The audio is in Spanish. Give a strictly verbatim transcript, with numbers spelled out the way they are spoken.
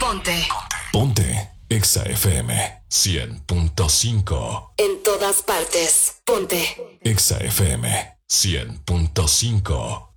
Ponte. Ponte. Exa F M cien punto cinco. En todas partes. Ponte. Exa F M cien punto cinco.